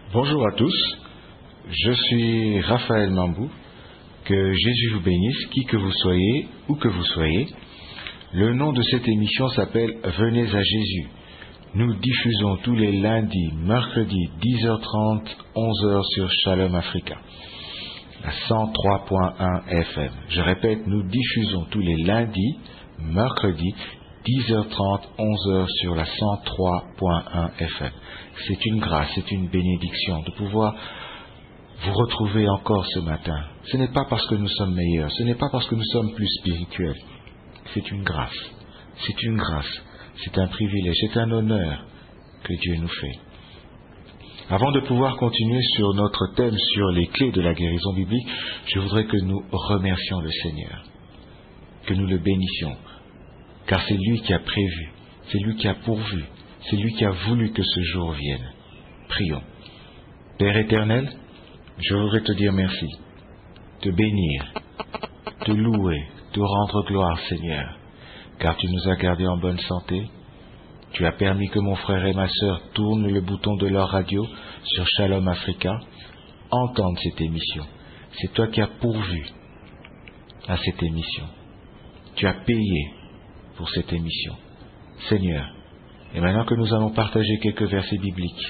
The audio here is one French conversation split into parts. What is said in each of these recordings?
Bonjour à tous, je suis Raphaël Mambou, que Jésus vous bénisse, qui que vous soyez, où que vous soyez. Le nom de cette émission s'appelle Venez à Jésus. Nous diffusons tous les lundis, mercredis, 10h30, 11h sur Shalom Africa, à 103.1 FM. Je répète, nous diffusons tous les lundis, mercredis, 10h30, 11h sur la 103.1 FM. C'est une grâce, c'est une bénédiction de pouvoir vous retrouver encore ce matin. Ce n'est pas parce que nous sommes meilleurs, ce n'est pas parce que nous sommes plus spirituels. C'est une grâce, c'est une grâce, c'est un privilège, c'est un honneur que Dieu nous fait. Avant de pouvoir continuer sur notre thème sur les clés de la guérison biblique, je voudrais que nous remercions le Seigneur, que nous le bénissions, car c'est lui qui a prévu, c'est lui qui a pourvu, c'est lui qui a voulu que ce jour vienne. Prions. Père éternel, je voudrais te dire merci, te bénir, te louer, te rendre gloire, Seigneur, car tu nous as gardés en bonne santé. Tu as permis que mon frère et ma sœur tournent le bouton de leur radio sur Shalom Africa, entendent cette émission. C'est toi qui as pourvu à cette émission. Tu as payé pour cette émission. Seigneur, et maintenant que nous allons partager quelques versets bibliques,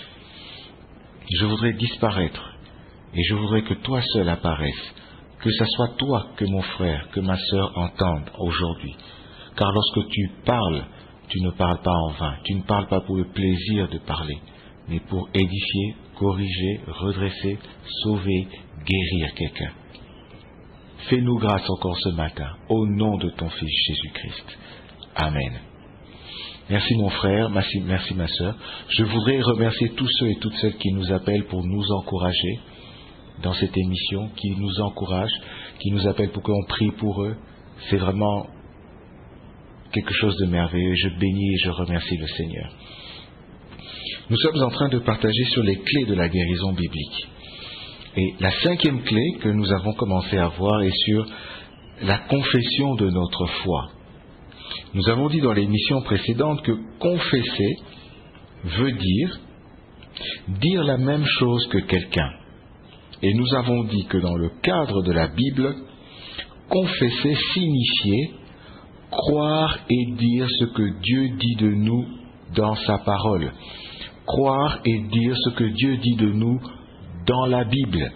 je voudrais disparaître et je voudrais que toi seul apparaisses, que ce soit toi que mon frère, que ma sœur entendent aujourd'hui. Car lorsque tu parles, tu ne parles pas en vain, tu ne parles pas pour le plaisir de parler, mais pour édifier, corriger, redresser, sauver, guérir quelqu'un. Fais-nous grâce encore ce matin, au nom de ton Fils Jésus-Christ. Amen. Merci mon frère, merci ma sœur. Je voudrais remercier tous ceux et toutes celles qui nous appellent pour nous encourager dans cette émission, qui nous encouragent, qui nous appellent pour qu'on prie pour eux. C'est vraiment quelque chose de merveilleux. Je bénis et je remercie le Seigneur. Nous sommes en train de partager sur les clés de la guérison biblique. Et la 5e clé que nous avons commencé à voir est sur la confession de notre foi. Nous avons dit dans l'émission précédente que confesser veut dire la même chose que quelqu'un. Et nous avons dit que dans le cadre de la Bible, confesser signifiait croire et dire ce que Dieu dit de nous dans sa parole. Croire et dire ce que Dieu dit de nous dans la Bible.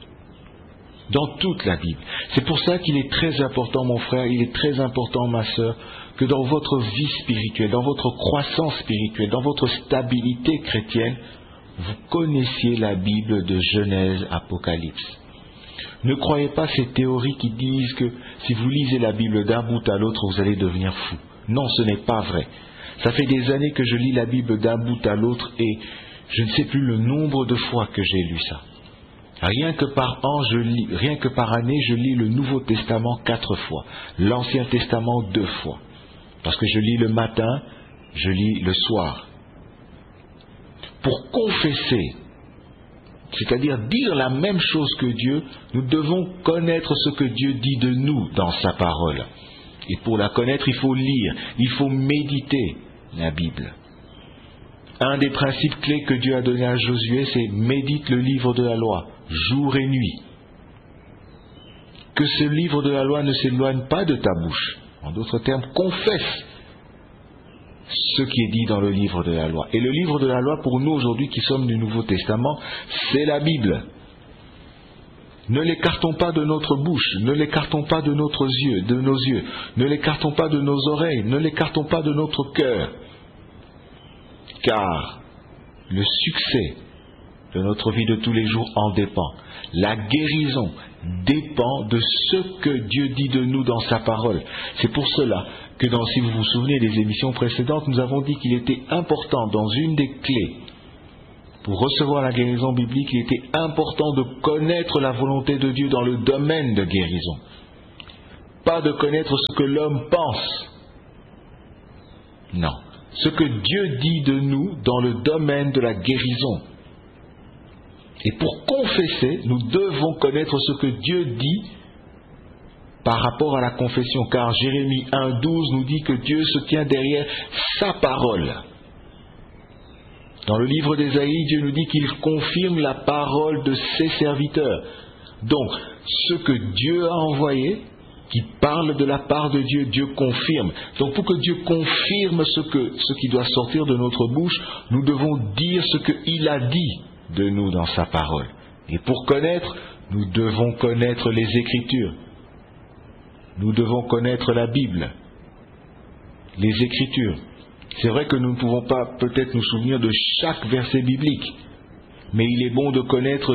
Dans toute la Bible. C'est pour ça qu'il est très important, mon frère, il est très important, ma sœur, que dans votre vie spirituelle, dans votre croissance spirituelle, dans votre stabilité chrétienne, vous connaissiez la Bible de Genèse, Apocalypse. Ne croyez pas ces théories qui disent que si vous lisez la Bible d'un bout à l'autre, vous allez devenir fou. Non, ce n'est pas vrai. Ça fait des années que je lis la Bible d'un bout à l'autre et je ne sais plus le nombre de fois que j'ai lu ça. Rien que par année, je lis le Nouveau Testament 4 fois, l'Ancien Testament 2 fois. Parce que je lis le matin, je lis le soir. Pour confesser, c'est-à-dire dire la même chose que Dieu, nous devons connaître ce que Dieu dit de nous dans sa parole. Et pour la connaître, il faut lire, il faut méditer la Bible. Un des principes clés que Dieu a donné à Josué, c'est médite le livre de la loi, jour et nuit. Que ce livre de la loi ne s'éloigne pas de ta bouche. En d'autres termes, confesse ce qui est dit dans le livre de la loi. Et le livre de la loi, pour nous aujourd'hui qui sommes du Nouveau Testament, c'est la Bible. Ne l'écartons pas de notre bouche, ne l'écartons pas de nos yeux, ne l'écartons pas de nos oreilles, ne l'écartons pas de notre cœur. Car le succès de notre vie de tous les jours en dépend. La guérison dépend de ce que Dieu dit de nous dans sa parole. C'est pour cela que si vous vous souvenez des émissions précédentes, nous avons dit qu'il était important, dans une des clés, pour recevoir la guérison biblique, il était important de connaître la volonté de Dieu dans le domaine de guérison. Pas de connaître ce que l'homme pense. Non. Ce que Dieu dit de nous dans le domaine de la guérison. Et pour confesser, nous devons connaître ce que Dieu dit par rapport à la confession. Car Jérémie 1,12 nous dit que Dieu se tient derrière sa parole. Dans le livre d'Ésaïe, Dieu nous dit qu'il confirme la parole de ses serviteurs. Donc, ce que Dieu a envoyé, qui parle de la part de Dieu, Dieu confirme. Donc, pour que Dieu confirme ce qui doit sortir de notre bouche, nous devons dire ce qu'il a dit de nous dans sa parole. Et pour connaître, nous devons connaître les Écritures. Nous devons connaître la Bible, les Écritures. C'est vrai que nous ne pouvons pas peut-être nous souvenir de chaque verset biblique, mais il est bon de connaître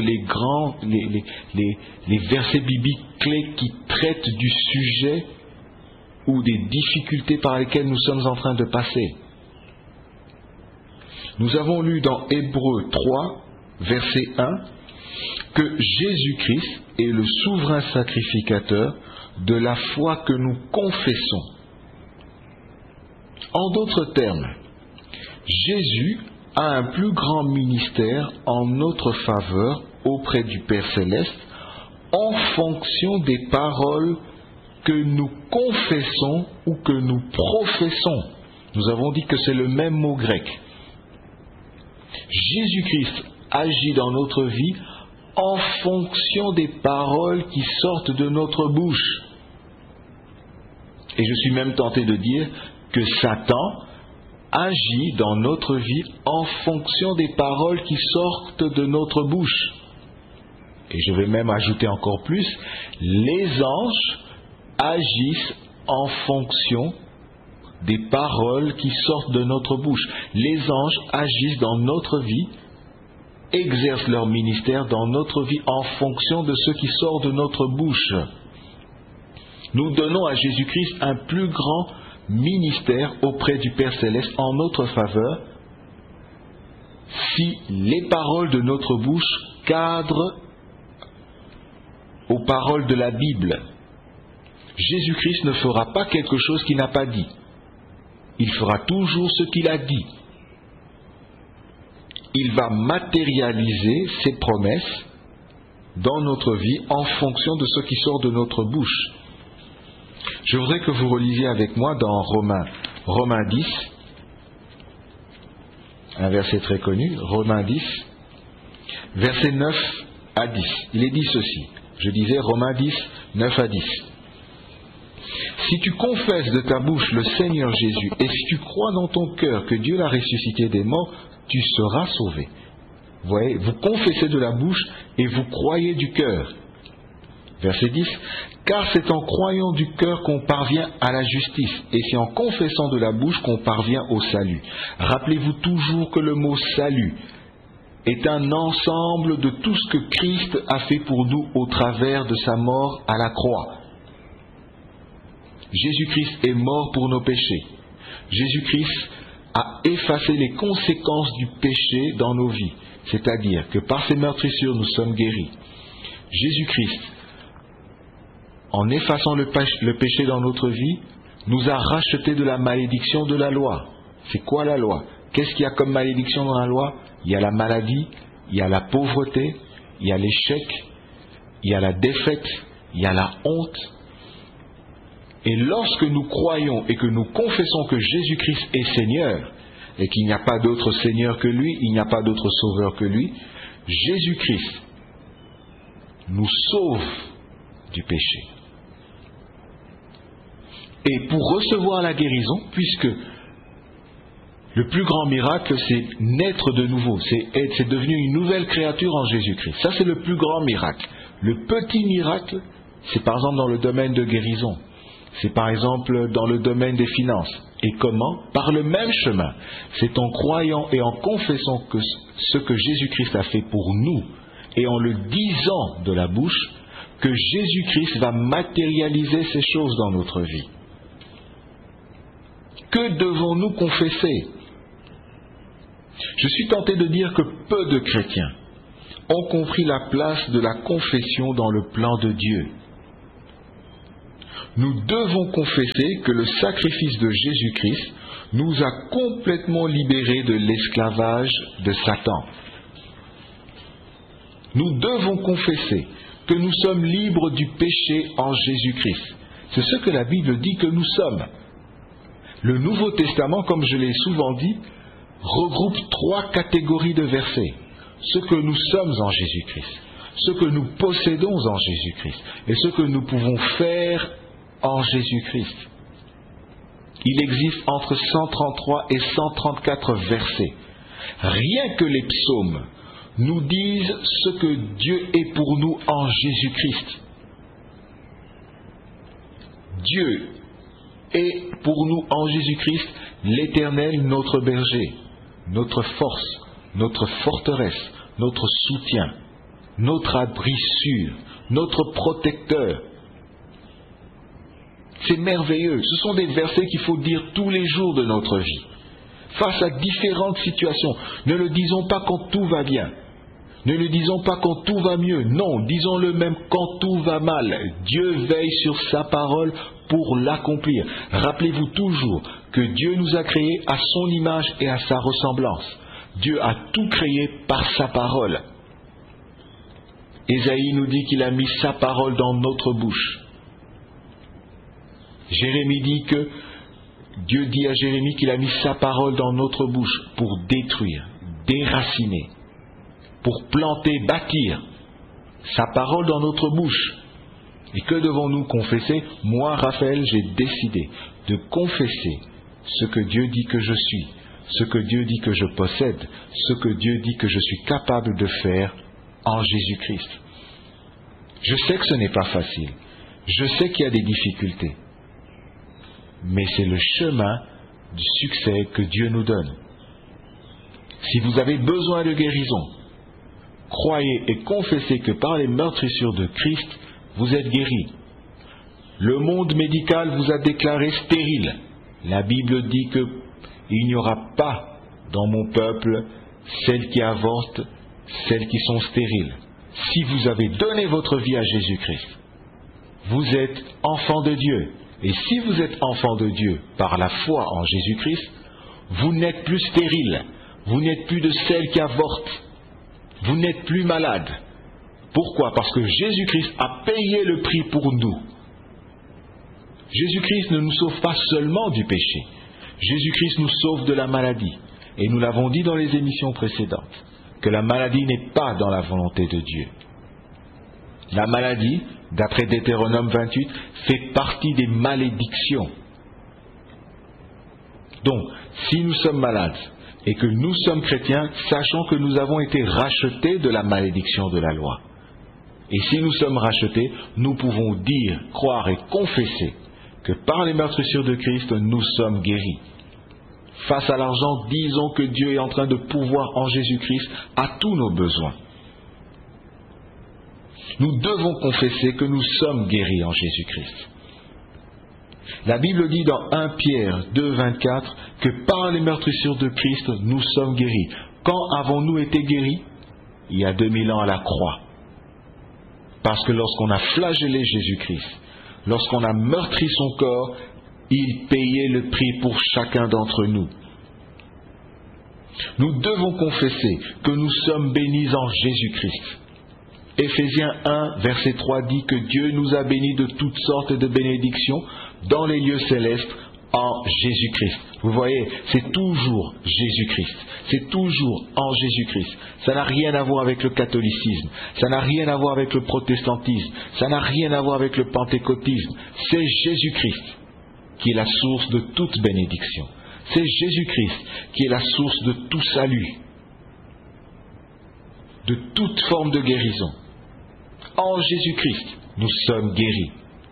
les versets bibliques clés qui traitent du sujet ou des difficultés par lesquelles nous sommes en train de passer. Nous avons lu dans Hébreux 3, verset 1, que Jésus-Christ est le souverain sacrificateur de la foi que nous confessons. En d'autres termes, Jésus a un plus grand ministère en notre faveur auprès du Père Céleste en fonction des paroles que nous confessons ou que nous professons. Nous avons dit que c'est le même mot grec. Jésus-Christ agit dans notre vie en fonction des paroles qui sortent de notre bouche. Et je suis même tenté de dire que Satan agit dans notre vie en fonction des paroles qui sortent de notre bouche. Et je vais même ajouter encore plus, les anges agissent en fonction des paroles qui sortent de notre bouche. Les anges agissent dans notre vie, exercent leur ministère dans notre vie en fonction de ce qui sort de notre bouche. Nous donnons à Jésus-Christ un plus grand ministère auprès du Père Céleste en notre faveur si les paroles de notre bouche cadrent aux paroles de la Bible. Jésus-Christ ne fera pas quelque chose qu'il n'a pas dit. Il fera toujours ce qu'il a dit. Il va matérialiser ses promesses dans notre vie en fonction de ce qui sort de notre bouche. Je voudrais que vous relisiez avec moi dans Romains 10, un verset très connu, Romains 10, versets 9 à 10. Il est dit ceci, je disais Romains 10, 9 à 10. Si tu confesses de ta bouche le Seigneur Jésus, et si tu crois dans ton cœur que Dieu l'a ressuscité des morts, tu seras sauvé. Vous voyez, vous confessez de la bouche et vous croyez du cœur. Verset 10, car c'est en croyant du cœur qu'on parvient à la justice, et c'est en confessant de la bouche qu'on parvient au salut. Rappelez-vous toujours que le mot salut est un ensemble de tout ce que Christ a fait pour nous au travers de sa mort à la croix. Jésus-Christ est mort pour nos péchés. Jésus-Christ a effacé les conséquences du péché dans nos vies, c'est-à-dire que par ses meurtrissures nous sommes guéris. Jésus-Christ, en effaçant le péché dans notre vie, nous a rachetés de la malédiction de la loi. C'est quoi la loi? Qu'est-ce qu'il y a comme malédiction dans la loi? Il y a la maladie, il y a la pauvreté, il y a l'échec, il y a la défaite, il y a la honte. Et lorsque nous croyons et que nous confessons que Jésus-Christ est Seigneur, et qu'il n'y a pas d'autre Seigneur que lui, il n'y a pas d'autre Sauveur que lui, Jésus-Christ nous sauve du péché. Et pour recevoir la guérison, puisque le plus grand miracle, c'est naître de nouveau, c'est devenu une nouvelle créature en Jésus-Christ. Ça, c'est le plus grand miracle. Le petit miracle, c'est par exemple dans le domaine de guérison. C'est par exemple dans le domaine des finances. Et comment? Par le même chemin. C'est en croyant et en confessant que ce que Jésus-Christ a fait pour nous, et en le disant de la bouche, que Jésus-Christ va matérialiser ces choses dans notre vie. Que devons-nous confesser? Je suis tenté de dire que peu de chrétiens ont compris la place de la confession dans le plan de Dieu. Nous devons confesser que le sacrifice de Jésus-Christ nous a complètement libérés de l'esclavage de Satan. Nous devons confesser que nous sommes libres du péché en Jésus-Christ. C'est ce que la Bible dit que nous sommes. Le Nouveau Testament, comme je l'ai souvent dit, regroupe 3 catégories de versets. Ce que nous sommes en Jésus-Christ, ce que nous possédons en Jésus-Christ et ce que nous pouvons faire en Jésus-Christ. Il existe entre 133 et 134 versets. Rien que les psaumes nous disent ce que Dieu est pour nous en Jésus-Christ. Dieu est pour nous en Jésus-Christ l'Éternel, notre berger, notre force, notre forteresse, notre soutien, notre abri sûr, notre protecteur. C'est merveilleux. Ce sont des versets qu'il faut dire tous les jours de notre vie. Face à différentes situations, ne le disons pas quand tout va bien. Ne le disons pas quand tout va mieux. Non, disons-le même quand tout va mal. Dieu veille sur sa parole pour l'accomplir. Rappelez-vous toujours que Dieu nous a créés à son image et à sa ressemblance. Dieu a tout créé par sa parole. Ésaïe nous dit qu'il a mis sa parole dans notre bouche. Jérémie dit que Dieu dit à Jérémie qu'il a mis sa parole dans notre bouche pour détruire, déraciner, pour planter, bâtir. Sa parole dans notre bouche. Et que devons-nous confesser? Moi, Raphaël, j'ai décidé de confesser ce que Dieu dit que je suis, ce que Dieu dit que je possède, ce que Dieu dit que je suis capable de faire en Jésus-Christ. Je sais que ce n'est pas facile. Je sais qu'il y a des difficultés. Mais c'est le chemin du succès que Dieu nous donne. Si vous avez besoin de guérison, croyez et confessez que par les meurtrissures de Christ, vous êtes guéris. Le monde médical vous a déclaré stérile. La Bible dit qu'il n'y aura pas dans mon peuple celles qui avortent, celles qui sont stériles. Si vous avez donné votre vie à Jésus-Christ, vous êtes enfant de Dieu. Et si vous êtes enfant de Dieu par la foi en Jésus-Christ, vous n'êtes plus stérile, vous n'êtes plus de celles qui avortent, vous n'êtes plus malade. Pourquoi? Parce que Jésus-Christ a payé le prix pour nous. Jésus-Christ ne nous sauve pas seulement du péché. Jésus-Christ nous sauve de la maladie. Et nous l'avons dit dans les émissions précédentes, que la maladie n'est pas dans la volonté de Dieu. La maladie, d'après Deutéronome 28, fait partie des malédictions. Donc, si nous sommes malades et que nous sommes chrétiens, sachons que nous avons été rachetés de la malédiction de la loi. Et si nous sommes rachetés, nous pouvons dire, croire et confesser que par les meurtrissures de Christ, nous sommes guéris. Face à l'argent, disons que Dieu est en train de pourvoir en Jésus-Christ à tous nos besoins. Nous devons confesser que nous sommes guéris en Jésus-Christ. La Bible dit dans 1 Pierre 2, 24 que par les meurtrissures de Christ, nous sommes guéris. Quand avons-nous été guéris? Il y a 2000 ans à la croix. Parce que lorsqu'on a flagellé Jésus-Christ, lorsqu'on a meurtri son corps, il payait le prix pour chacun d'entre nous. Nous devons confesser que nous sommes bénis en Jésus-Christ. Éphésiens 1, verset 3 dit que Dieu nous a bénis de toutes sortes de bénédictions dans les lieux célestes en Jésus-Christ. Vous voyez, c'est toujours Jésus-Christ. C'est toujours en Jésus-Christ. Ça n'a rien à voir avec le catholicisme. Ça n'a rien à voir avec le protestantisme. Ça n'a rien à voir avec le pentecôtisme. C'est Jésus-Christ qui est la source de toute bénédiction. C'est Jésus-Christ qui est la source de tout salut, de toute forme de guérison. En Jésus-Christ, nous sommes guéris.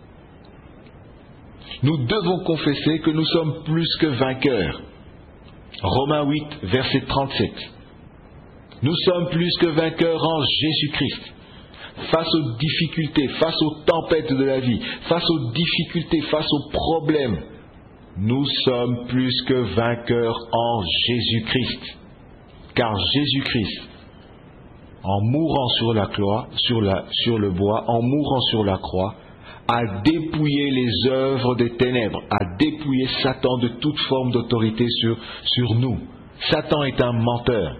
Nous devons confesser que nous sommes plus que vainqueurs. Romains 8, verset 37. Nous sommes plus que vainqueurs en Jésus-Christ. Face aux difficultés, face aux tempêtes de la vie, face aux difficultés, face aux problèmes, nous sommes plus que vainqueurs en Jésus-Christ. Car Jésus-Christ, en mourant sur la croix, sur le bois, en mourant sur la croix, a dépouillé les œuvres des ténèbres, a dépouillé Satan de toute forme d'autorité sur nous. Satan est un menteur.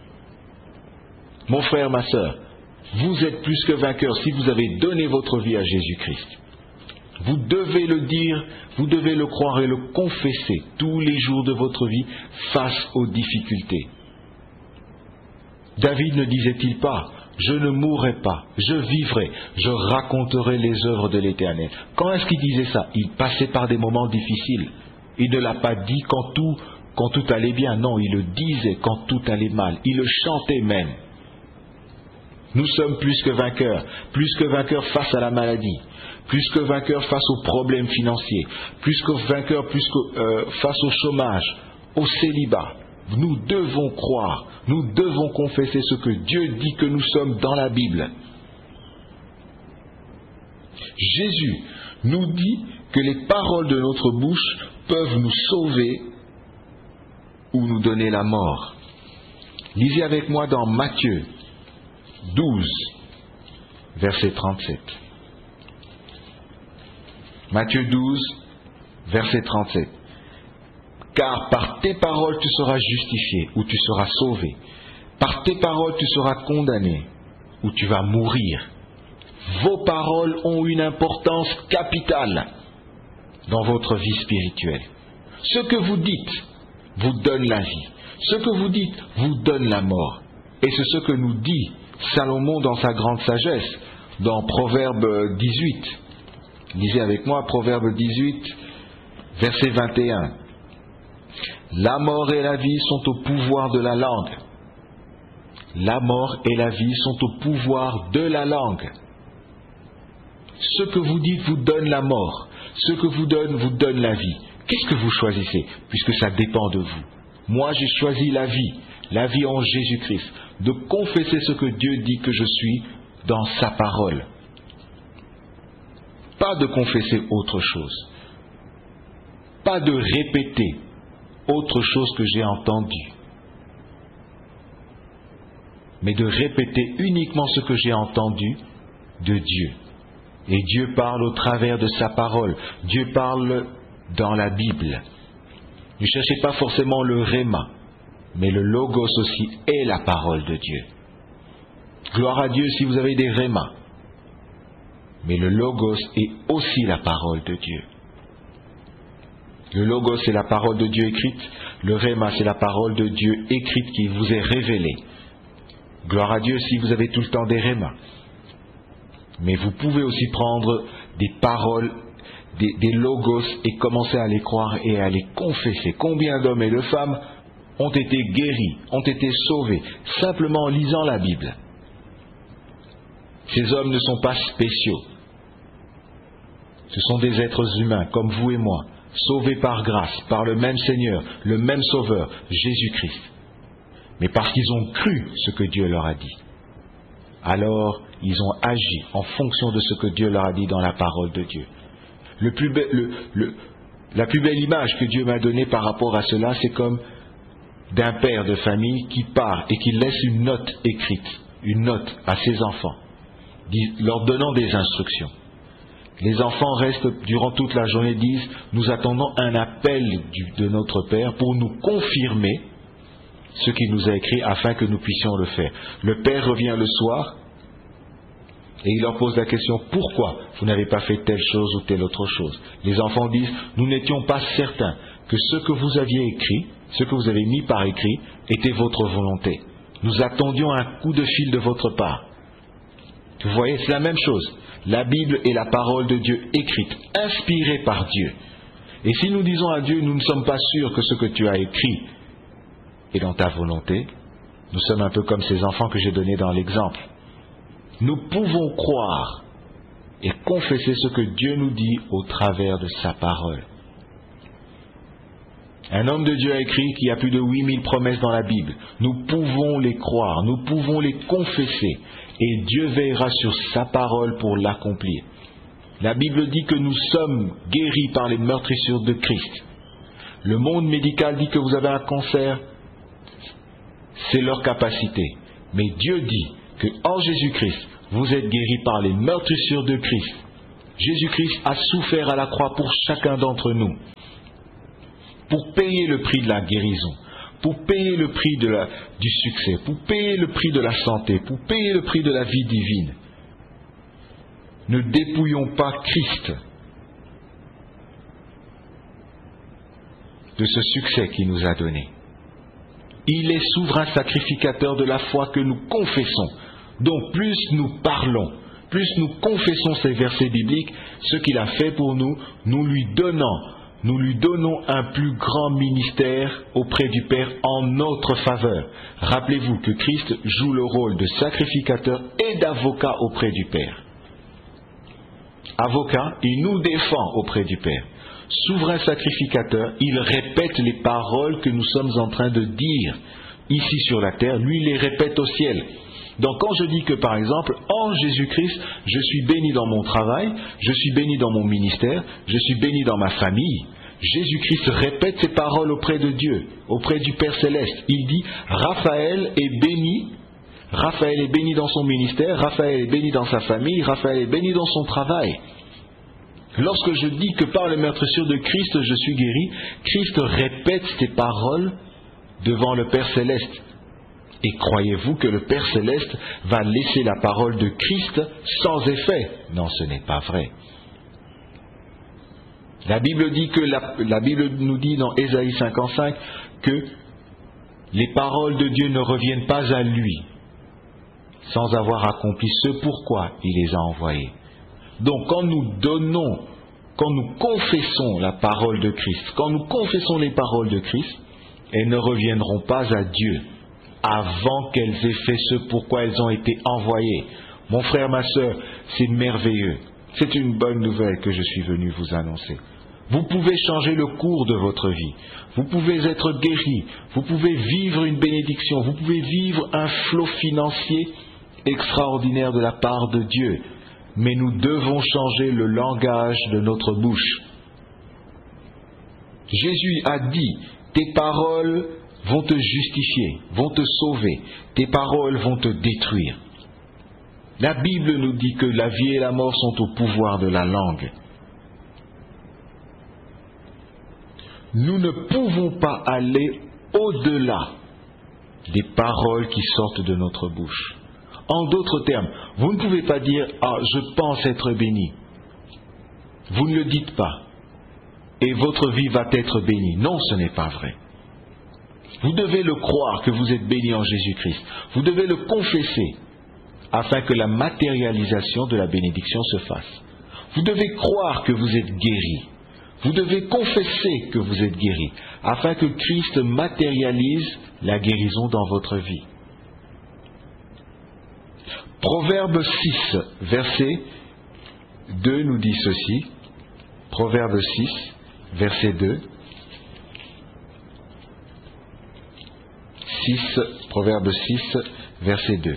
Mon frère, ma sœur, vous êtes plus que vainqueurs si vous avez donné votre vie à Jésus-Christ. Vous devez le dire, vous devez le croire et le confesser tous les jours de votre vie face aux difficultés. David ne disait-il pas « Je ne mourrai pas, je vivrai, je raconterai les œuvres de l'Éternel ». Quand est-ce qu'il disait ça? Il passait par des moments difficiles. Il ne l'a pas dit quand tout allait bien. Non, il le disait quand tout allait mal. Il le chantait même. Nous sommes plus que vainqueurs face à la maladie, plus que vainqueurs face aux problèmes financiers, plus que vainqueurs face au chômage, au célibat. Nous devons croire, nous devons confesser ce que Dieu dit que nous sommes dans la Bible. Jésus nous dit que les paroles de notre bouche peuvent nous sauver ou nous donner la mort. Lisez avec moi dans Matthieu 12, verset 37. Matthieu 12, verset 37. Car par tes paroles tu seras justifié ou tu seras sauvé. Par tes paroles tu seras condamné ou tu vas mourir. Vos paroles ont une importance capitale dans votre vie spirituelle. Ce que vous dites vous donne la vie. Ce que vous dites vous donne la mort. Et c'est ce que nous dit Salomon dans sa grande sagesse, dans Proverbe 18. Lisez avec moi Proverbe 18, verset 21. La mort et la vie sont au pouvoir de la langue. La mort et la vie sont au pouvoir de la langue. Ce que vous dites vous donne la mort. Ce que vous donne la vie. Qu'est-ce que vous choisissez? Puisque ça dépend de vous. Moi, j'ai choisi la vie en Jésus-Christ, de confesser ce que Dieu dit que je suis dans sa parole. Pas de confesser autre chose. Pas de répéter autre chose que j'ai entendu. Mais de répéter uniquement ce que j'ai entendu de Dieu. Et Dieu parle au travers de sa parole. Dieu parle dans la Bible. Ne cherchez pas forcément le réma, mais le logos aussi est la parole de Dieu. Gloire à Dieu si vous avez des rémas. Mais le logos est aussi la parole de Dieu. Le logos c'est la parole de Dieu écrite. Le réma c'est la parole de Dieu écrite qui vous est révélée. Gloire à Dieu si vous avez tout le temps des rémas. Mais vous pouvez aussi prendre des paroles, des logos et commencer à les croire et à les confesser. Combien d'hommes et de femmes ont été guéris, ont été sauvés, simplement en lisant la Bible. Ces hommes ne sont pas spéciaux. Ce sont des êtres humains comme vous et moi, sauvés par grâce, par le même Seigneur, le même Sauveur, Jésus-Christ. Mais parce qu'ils ont cru ce que Dieu leur a dit. Alors, ils ont agi en fonction de ce que Dieu leur a dit dans la parole de Dieu. La plus belle image que Dieu m'a donnée par rapport à cela, c'est comme d'un père de famille qui part et qui laisse une note écrite, une note à ses enfants, leur donnant des instructions. Les enfants restent durant toute la journée, disent « Nous attendons un appel de notre Père pour nous confirmer ce qu'il nous a écrit afin que nous puissions le faire. » Le Père revient le soir et il leur pose la question « Pourquoi vous n'avez pas fait telle chose ou telle autre chose ?» Les enfants disent « Nous n'étions pas certains que ce que vous aviez écrit, ce que vous avez mis par écrit, était votre volonté. Nous attendions un coup de fil de votre part. » Vous voyez, c'est la même chose. La Bible est la parole de Dieu écrite, inspirée par Dieu. Et si nous disons à Dieu, nous ne sommes pas sûrs que ce que tu as écrit est dans ta volonté, nous sommes un peu comme ces enfants que j'ai donnés dans l'exemple. Nous pouvons croire et confesser ce que Dieu nous dit au travers de sa parole. Un homme de Dieu a écrit qu'il y a plus de 8000 promesses dans la Bible. Nous pouvons les croire, nous pouvons les confesser. Et Dieu veillera sur sa parole pour l'accomplir. La Bible dit que nous sommes guéris par les meurtrissures de Christ. Le monde médical dit que vous avez un cancer, c'est leur capacité. Mais Dieu dit que en Jésus-Christ, vous êtes guéris par les meurtrissures de Christ. Jésus-Christ a souffert à la croix pour chacun d'entre nous, pour payer le prix de la guérison, pour payer le prix du succès, pour payer le prix de la santé, pour payer le prix de la vie divine. Ne dépouillons pas Christ de ce succès qu'il nous a donné. Il est souverain sacrificateur de la foi que nous confessons. Donc plus nous parlons, plus nous confessons ces versets bibliques, ce qu'il a fait pour nous, nous lui donnons un plus grand ministère auprès du Père en notre faveur. Rappelez-vous que Christ joue le rôle de sacrificateur et d'avocat auprès du Père. Avocat, il nous défend auprès du Père. Souverain sacrificateur, il répète les paroles que nous sommes en train de dire ici sur la terre, lui il les répète au ciel. Donc quand je dis que par exemple, en Jésus-Christ, je suis béni dans mon travail, je suis béni dans mon ministère, je suis béni dans ma famille, Jésus-Christ répète ces paroles auprès de Dieu, auprès du Père Céleste. Il dit, Raphaël est béni dans son ministère, Raphaël est béni dans sa famille, Raphaël est béni dans son travail. Lorsque je dis que par le meurtrissure de Christ, je suis guéri, Christ répète ces paroles devant le Père Céleste. Et croyez-vous que le Père Céleste va laisser la parole de Christ sans effet? Non, ce n'est pas vrai. La Bible nous dit dans Ésaïe 55 que les paroles de Dieu ne reviennent pas à lui sans avoir accompli ce pourquoi il les a envoyées. Donc quand nous confessons la parole de Christ, quand nous confessons les paroles de Christ, elles ne reviendront pas à Dieu avant qu'elles aient fait ce pourquoi elles ont été envoyées. Mon frère, ma sœur, c'est merveilleux. C'est une bonne nouvelle que je suis venu vous annoncer. Vous pouvez changer le cours de votre vie. Vous pouvez être guéri. Vous pouvez vivre une bénédiction. Vous pouvez vivre un flot financier extraordinaire de la part de Dieu. Mais nous devons changer le langage de notre bouche. Jésus a dit, tes paroles vont te justifier, vont te sauver. Tes paroles vont te détruire. La Bible nous dit que la vie et la mort sont au pouvoir de la langue. Nous ne pouvons pas aller au-delà des paroles qui sortent de notre bouche. En d'autres termes, vous ne pouvez pas dire « Ah, je pense être béni ». Vous ne le dites pas. Et votre vie va être bénie. Non, ce n'est pas vrai. Vous devez le croire que vous êtes béni en Jésus-Christ. Vous devez le confesser afin que la matérialisation de la bénédiction se fasse. Vous devez croire que vous êtes guéri. Vous devez confesser que vous êtes guéri afin que Christ matérialise la guérison dans votre vie. Proverbe 6, verset 2 nous dit ceci. Proverbe 6, verset 2. Proverbe 6, verset 2.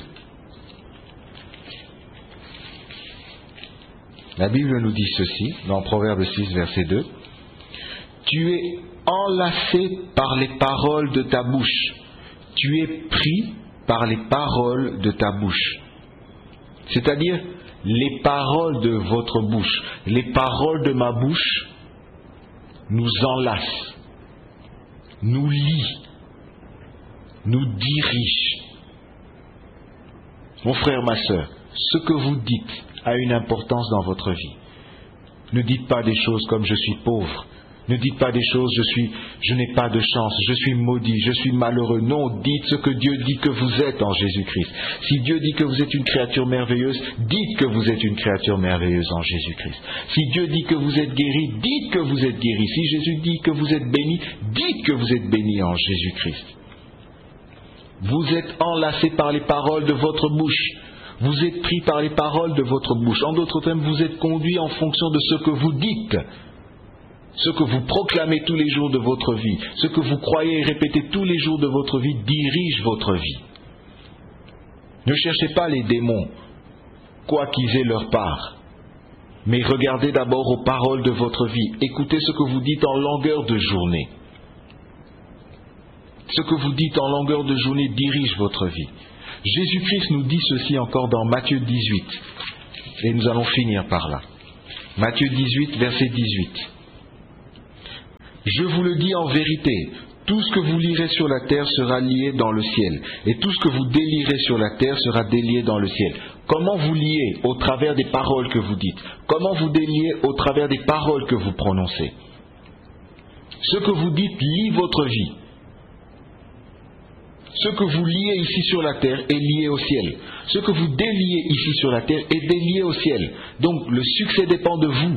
La Bible nous dit ceci, dans Proverbe 6, verset 2. Tu es enlacé par les paroles de ta bouche. Tu es pris par les paroles de ta bouche. C'est-à-dire, les paroles de votre bouche, les paroles de ma bouche nous enlacent, nous lient, nous dirigent. Mon frère, ma sœur, ce que vous dites a une importance dans votre vie. Ne dites pas des choses comme je suis pauvre. Ne dites pas des choses je n'ai pas de chance, je suis maudit, je suis malheureux. Non, dites ce que Dieu dit que vous êtes en Jésus-Christ. Si Dieu dit que vous êtes une créature merveilleuse, dites que vous êtes une créature merveilleuse en Jésus-Christ. Si Dieu dit que vous êtes guéri, dites que vous êtes guéri. Si Jésus dit que vous êtes béni, dites que vous êtes béni en Jésus-Christ. Vous êtes enlacés par les paroles de votre bouche. Vous êtes pris par les paroles de votre bouche. En d'autres termes, vous êtes conduit en fonction de ce que vous dites. Ce que vous proclamez tous les jours de votre vie, ce que vous croyez et répétez tous les jours de votre vie, dirige votre vie. Ne cherchez pas les démons, quoi qu'ils aient leur part, mais regardez d'abord aux paroles de votre vie. Écoutez ce que vous dites en longueur de journée. Ce que vous dites en longueur de journée dirige votre vie. Jésus-Christ nous dit ceci encore dans Matthieu 18, et nous allons finir par là. Matthieu 18, verset 18. Je vous le dis en vérité, tout ce que vous lirez sur la terre sera lié dans le ciel, et tout ce que vous délierez sur la terre sera délié dans le ciel. Comment vous liez au travers des paroles que vous dites? Comment vous déliez au travers des paroles que vous prononcez? Ce que vous dites lie votre vie. Ce que vous liez ici sur la terre est lié au ciel. Ce que vous déliez ici sur la terre est délié au ciel. Donc le succès dépend de vous.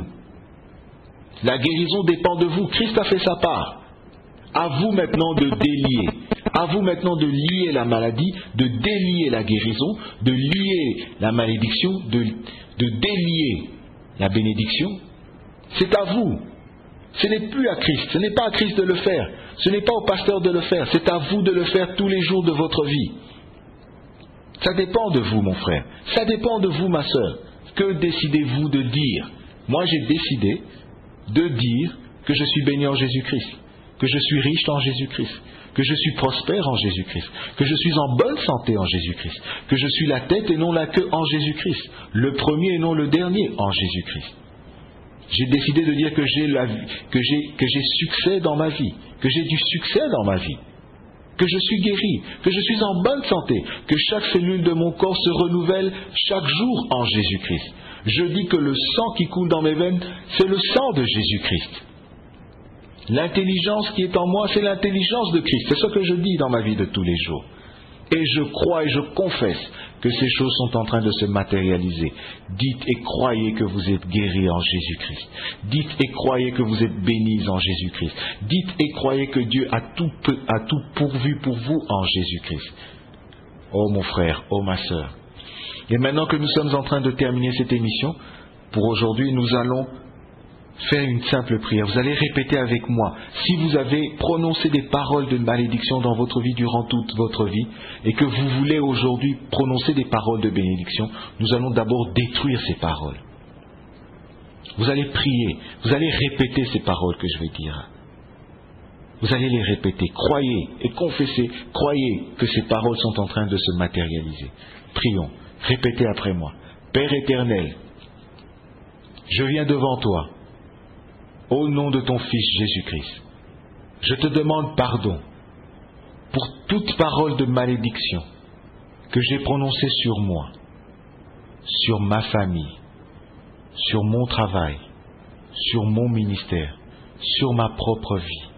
La guérison dépend de vous. Christ a fait sa part. À vous maintenant de délier. À vous maintenant de lier la maladie, de délier la guérison, de lier la malédiction, de délier la bénédiction. C'est à vous. Ce n'est plus à Christ. Ce n'est pas à Christ de le faire. Ce n'est pas au pasteur de le faire. C'est à vous de le faire tous les jours de votre vie. Ça dépend de vous, mon frère. Ça dépend de vous, ma sœur. Que décidez-vous de dire? Moi, j'ai décidé de dire que je suis béni en Jésus-Christ, que je suis riche en Jésus-Christ, que je suis prospère en Jésus-Christ, que je suis en bonne santé en Jésus-Christ, que je suis la tête et non la queue en Jésus-Christ, le premier et non le dernier en Jésus-Christ. J'ai décidé de dire que j'ai succès dans ma vie, que j'ai du succès dans ma vie, que je suis guéri, que je suis en bonne santé, que chaque cellule de mon corps se renouvelle chaque jour en Jésus-Christ. Je dis que le sang qui coule dans mes veines, c'est le sang de Jésus-Christ. L'intelligence qui est en moi, c'est l'intelligence de Christ. C'est ce que je dis dans ma vie de tous les jours. Et je crois et je confesse que ces choses sont en train de se matérialiser. Dites et croyez que vous êtes guéris en Jésus-Christ. Dites et croyez que vous êtes bénis en Jésus-Christ. Dites et croyez que Dieu a tout pourvu pour vous en Jésus-Christ. Oh mon frère, oh ma sœur. Et maintenant que nous sommes en train de terminer cette émission, pour aujourd'hui, nous allons faire une simple prière. Vous allez répéter avec moi. Si vous avez prononcé des paroles de malédiction dans votre vie durant toute votre vie, et que vous voulez aujourd'hui prononcer des paroles de bénédiction, nous allons d'abord détruire ces paroles. Vous allez prier, vous allez répéter ces paroles que je vais dire. Vous allez les répéter. Croyez et confessez, croyez que ces paroles sont en train de se matérialiser. Prions. Répétez après moi. Père éternel, je viens devant toi, au nom de ton Fils Jésus-Christ. Je te demande pardon pour toute parole de malédiction que j'ai prononcée sur moi, sur ma famille, sur mon travail, sur mon ministère, sur ma propre vie.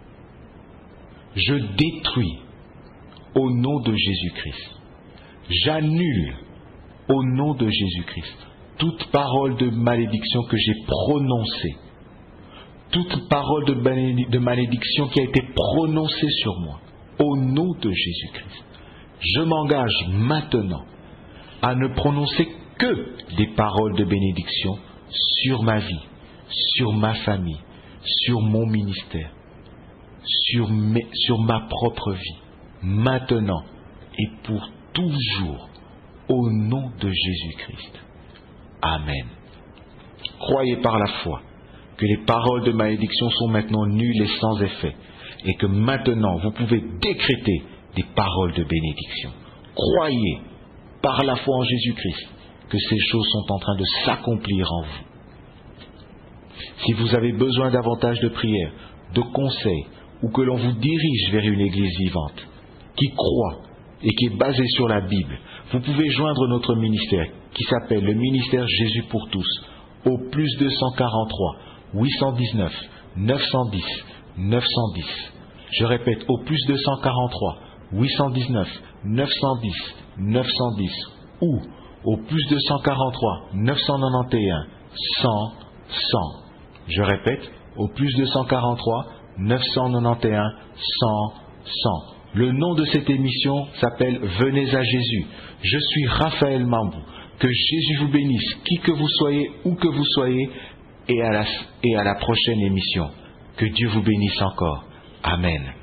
Je détruis au nom de Jésus-Christ. J'annule au nom de Jésus-Christ toute parole de malédiction que j'ai prononcée, toute parole de malédiction qui a été prononcée sur moi, au nom de Jésus-Christ. Je m'engage maintenant à ne prononcer que des paroles de bénédiction sur ma vie, sur ma famille, sur mon ministère, sur ma propre vie, maintenant et pour toujours, au nom de Jésus-Christ. Amen. Croyez par la foi que les paroles de malédiction sont maintenant nulles et sans effet, et que maintenant vous pouvez décréter des paroles de bénédiction. Croyez par la foi en Jésus-Christ que ces choses sont en train de s'accomplir en vous. Si vous avez besoin davantage de prières, de conseils, ou que l'on vous dirige vers une église vivante, qui croit et qui est basée sur la Bible, vous pouvez joindre notre ministère, qui s'appelle le ministère Jésus pour tous, au plus 243 819 910 910. Je répète, au plus 243 819 910 910, ou au plus 243 991 100 100. Je répète, au plus 243 991 100 100. Le nom de cette émission s'appelle Venez à Jésus. Je suis Raphaël Mambou. Que Jésus vous bénisse, qui que vous soyez, où que vous soyez, et à la prochaine émission. Que Dieu vous bénisse encore. Amen.